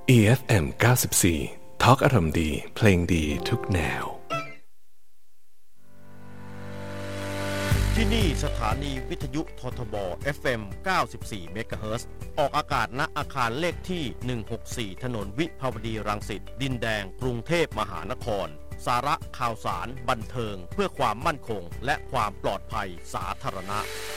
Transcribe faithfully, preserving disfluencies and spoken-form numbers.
อี เอฟ เอ็ม เก้าสิบสี่ทอล์กอารมณ์ดีเพลงดีทุกแนวที่นี่สถานีวิทยุททบ เอฟ เอ็ม เก้าสิบสี่ เมกะเฮิรตซ์ออกอากาศณอาคารเลขที่หนึ่งหกสี่ถนนวิภาวดีรังสิตดินแดงกรุงเทพมหานครสาระข่าวสารบันเทิงเพื่อความมั่นคงและความปลอดภัยสาธารณะ